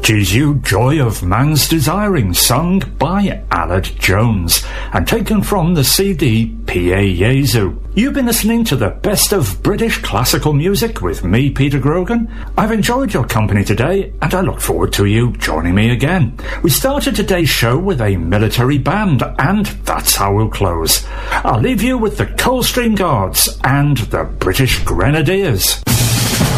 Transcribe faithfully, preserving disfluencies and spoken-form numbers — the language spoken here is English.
which is You Joy of Man's Desiring, sung by Aled Jones, and taken from the C D Pie Jesu. You've been listening to the best of British classical music with me, Peter Grogan. I've enjoyed your company today, and I look forward to you joining me again. We started today's show with a military band, and that's how we'll close. I'll leave you with the Coldstream Guards and the British Grenadiers.